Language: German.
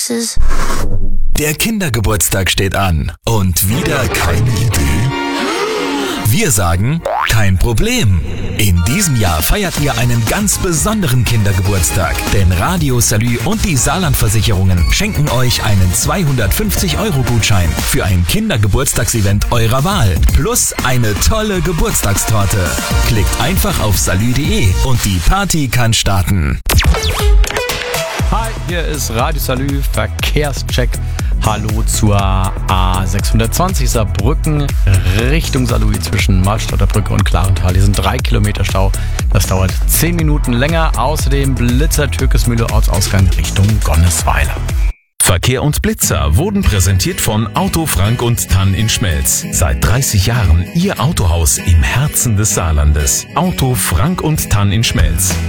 Der Kindergeburtstag steht an. Und wieder keine Idee? Wir sagen, kein Problem. In diesem Jahr feiert ihr einen ganz besonderen Kindergeburtstag. Denn Radio Salü und die Saarland-Versicherungen schenken euch einen 250-Euro-Gutschein für ein Kindergeburtstagsevent eurer Wahl. Plus eine tolle Geburtstagstorte. Klickt einfach auf salü.de und die Party kann starten. Hi, hier ist Radio Salü, Verkehrscheck. Hallo zur A620 Saarbrücken Richtung Saarlouis zwischen Malstadter Brücke und Klarental. Hier sind 3 Kilometer Stau. Das dauert 10 Minuten länger. Außerdem Blitzer Türkesmühle Ortsausgang Richtung Gonnesweiler. Verkehr und Blitzer wurden präsentiert von Auto Frank und Tann in Schmelz. Seit 30 Jahren Ihr Autohaus im Herzen des Saarlandes. Auto Frank und Tann in Schmelz.